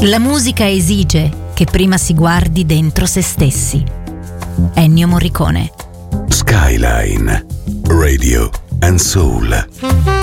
La musica esige che prima si guardi dentro se stessi. Ennio Morricone. Skyline, Radio and Soul.